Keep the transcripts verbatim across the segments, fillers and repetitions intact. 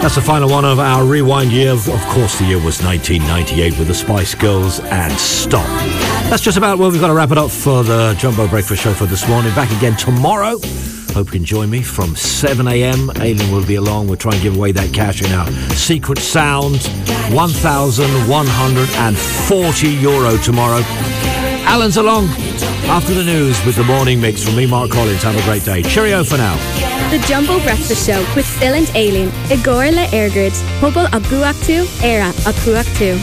That's the final one of our rewind year. Of course, the year was nineteen ninety-eight with the Spice Girls and Stop. That's just about where we've got to wrap it up for the Jumbo Breakfast Show for this morning. Back again tomorrow. Hope you can join me from seven a.m. Aileen will be along. We'll try and give away that cash in our Secret Sound. one thousand one hundred forty euro tomorrow. Alan's along after the news with the morning mix from me, Mark Collins. Have a great day. Cheerio for now. The Jumbo Breakfast Show with Phil and Aileen. Igor le Ergrid. Hubble a Guaktu. Era a Kuaktu.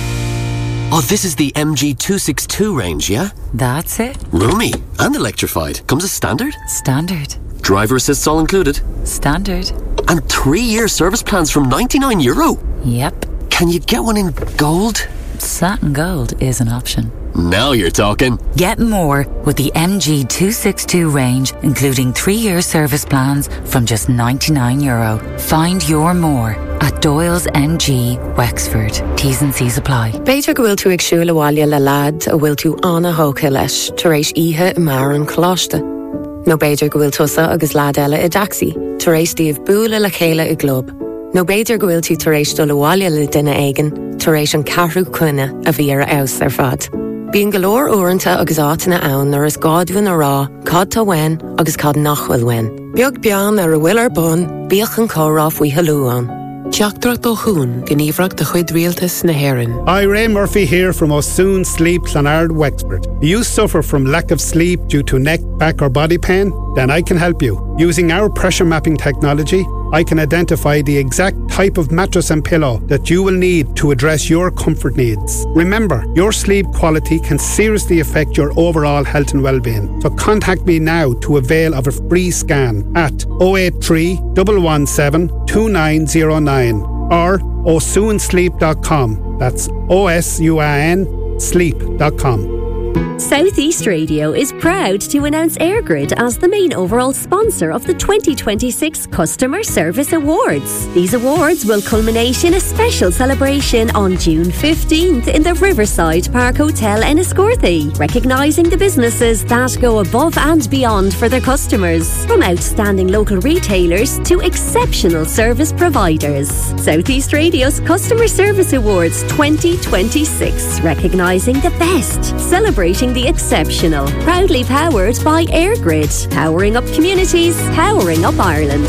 Oh, this is the M G two sixty-two range, yeah? That's it. Roomy and electrified. Comes as standard? Standard. Driver assists all included? Standard. And three-year service plans from ninety-nine euro? Yep. Can you get one in gold? Satin gold is an option. Now you're talking. Get more with the M G two sixty-two range, including three-year service plans from just ninety-nine euro. Find your more at Doyle's M G, Wexford. T's and C's apply. Beidir go bhfuil tú ag siúla bhaile le lad a bhfuil tú anna hóca leis tar éis ihe i mar an chláiste. No beidir go bhfuil tusa agus lad eile i daxi tar éis díobh búla le chéile i glob. No beidir go bhfuil tú tar éis dul bhaile le duine éigean tar éis an carrú cuine a bhí ar aus ar fad. Bíon golóir uaireanta agus átainna ann ar is gádhuin a rá, cad tá wein agus cad nachhfuil wein. Beag bean ar a bhfuil ar bun, bíoch an córá faoi halúán. Teachtrach do hún gníomhreacht de chuid rialtas na Héireann. Hi, Ray Murphy here from O'Soon Sleep, Clonard, Wexford. Do you suffer from lack of sleep due to neck, back or body pain? Then I can help you. Using our pressure mapping technology, I can identify the exact type of mattress and pillow that you will need to address your comfort needs. Remember, your sleep quality can seriously affect your overall health and well-being. So contact me now to avail of a free scan at oh eight three, one one seven, two nine oh nine or o soon sleep dot com. That's O S U I N sleep dot com. Southeast Radio is proud to announce EirGrid as the main overall sponsor of the twenty twenty-six Customer Service Awards. These awards will culminate in a special celebration on June fifteenth in the Riverside Park Hotel Enniscorthy, recognising the businesses that go above and beyond for their customers, from outstanding local retailers to exceptional service providers. Southeast Radio's Customer Service Awards twenty twenty-six, recognising the best, celebrating the exceptional. Proudly powered by EirGrid. Powering up communities, powering up Ireland.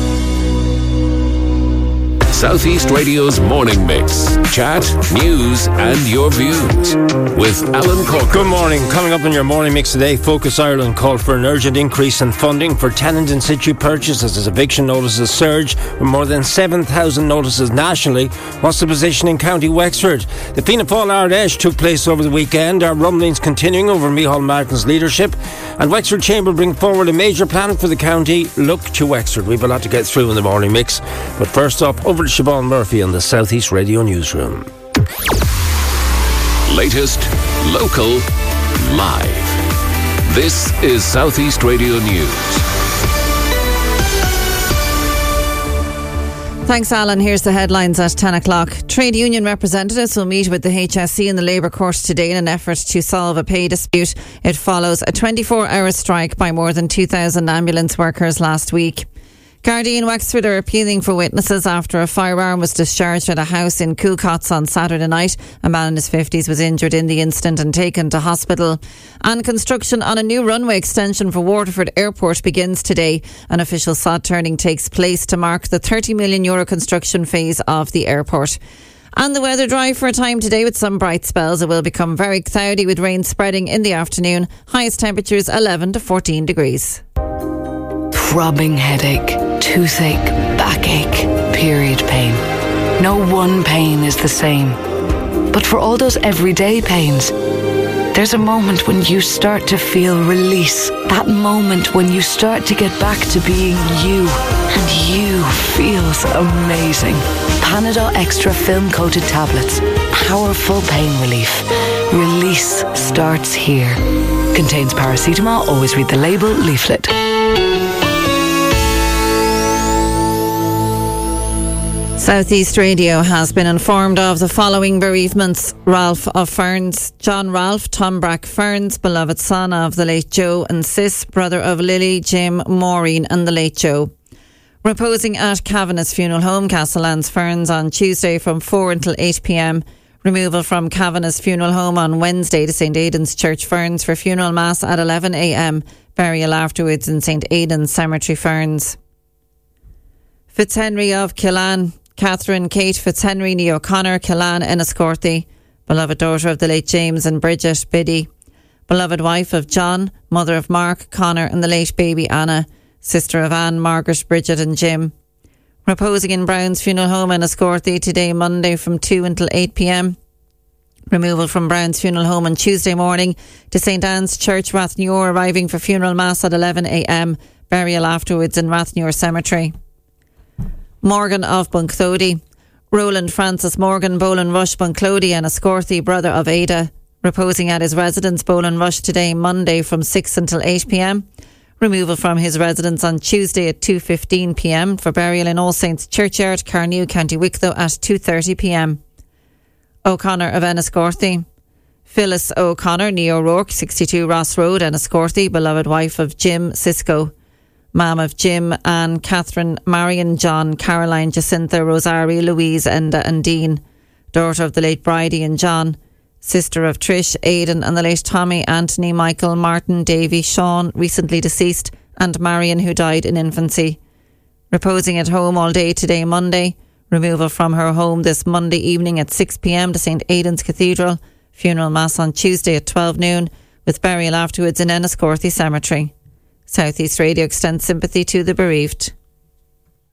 Southeast Radio's morning mix. Chat, news, and your views with Alan Corcoran. Good morning. Coming up in your morning mix today, Focus Ireland called for an urgent increase in funding for tenant in situ purchases as eviction notices surge, with more than seven thousand notices nationally. What's the position in County Wexford? The Fianna Fáil Ardèche took place over the weekend. Our rumblings continuing over Micheál Martin's leadership, and Wexford Chamber bring forward a major plan for the county. Look to Wexford. We've a lot to get through in the morning mix, but first up, over to Siobhan Murphy in the Southeast Radio Newsroom. Latest, local, live. This is Southeast Radio News. Thanks, Alan. Here's the headlines at ten o'clock. Trade union representatives will meet with the H S C and the Labour Court today in an effort to solve a pay dispute. It follows a twenty-four hour strike by more than two thousand ambulance workers last week. Gardaí in Wexford are appealing for witnesses after a firearm was discharged at a house in Coolcots on Saturday night. A man in his fifties was injured in the incident and taken to hospital. And construction on a new runway extension for Waterford Airport begins today. An official sod turning takes place to mark the thirty million euro construction phase of the airport. And the weather dry for a time today with some bright spells. It will become very cloudy with rain spreading in the afternoon. Highest temperatures eleven to fourteen degrees. Throbbing headache, toothache, backache, period pain. No one pain is the same. But for all those everyday pains, there's a moment when you start to feel release. That moment when you start to get back to being you. And you feels amazing. Panadol Extra Film Coated Tablets. Powerful pain relief. Release starts here. Contains paracetamol. Always read the label, leaflet. Southeast Radio has been informed of the following bereavements. Ralph of Ferns, John Ralph Tombrack Ferns, beloved son of the late Joe and Sis, brother of Lily, Jim, Maureen and the late Joe. Reposing at Kavanagh's Funeral Home, Castlelands Ferns, on Tuesday from four until eight p.m. Removal from Kavanagh's Funeral Home on Wednesday to St Aidan's Church Ferns for funeral mass at eleven a.m. Burial afterwards in St Aidan's Cemetery Ferns. Fitzhenry of Killaan, Catherine Kate Fitzhenry ní O'Connor, Killaan, Enniscorthy, beloved daughter of the late James and Bridget Biddy, beloved wife of John, mother of Mark, Connor and the late baby Anna, sister of Anne, Margaret, Bridget and Jim. Reposing in Brown's Funeral Home in Enniscorthy today, Monday from two until eight p.m. Removal from Brown's Funeral Home on Tuesday morning to St Anne's Church, Rathnewer, arriving for funeral mass at eleven a.m. Burial afterwards in Rathnewer Cemetery. Morgan of Bunclody. Roland Francis Morgan, Bolan Rush, Bunclody and Enniscorthy, brother of Ada, reposing at his residence, Bolan Rush, today, Monday from six until eight p.m. Removal from his residence on Tuesday at two fifteen p.m. for burial in All Saints Churchyard, Carnew, County Wicklow at two thirty p.m. O'Connor of Enniscorthy. Phyllis O'Connor, ní O'Rourke, sixty-two Ross Road, Enniscorthy, beloved wife of Jim Cisco. Mam of Jim, Anne, Catherine, Marion, John, Caroline, Jacinta, Rosarie, Louise, Enda and Dean. Daughter of the late Bridie and John. Sister of Trish, Aidan and the late Tommy, Anthony, Michael, Martin, Davy, Sean, recently deceased, and Marion, who died in infancy. Reposing at home all day today, Monday. Removal from her home this Monday evening at six p.m. to St Aidan's Cathedral. Funeral mass on Tuesday at twelve noon, with burial afterwards in Enniscorthy Cemetery. South East Radio extends sympathy to the bereaved.